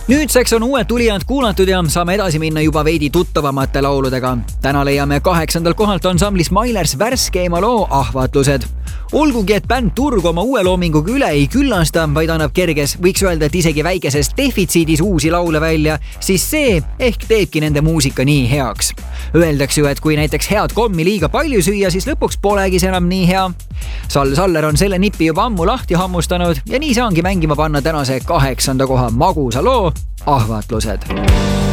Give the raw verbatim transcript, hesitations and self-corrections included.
Nüüdseks on uued tulijad kuulatud ja saame edasi minna juba veidi tuttavamate lauludega. Täna leiame kaheksandal kohalt ansamblis Mailers värskeima loo Ahvatlused. Olgugi, et bänd turg oma uue loominguga üle ei küllasta, vaid annab kerges, võiks öelda, et isegi väikeses defitsiidis uusi laule välja, siis see ehk teebki nende muusika nii heaks. Öeldakse ju, et kui näiteks head kommi liiga palju süüa, siis lõpuks polegi see enam nii hea. Sall Saller on selle nipi juba ammu lahti hammustanud ja nii saangi mängima panna tänase kaheksanda koha magusa loo Ahvatlused.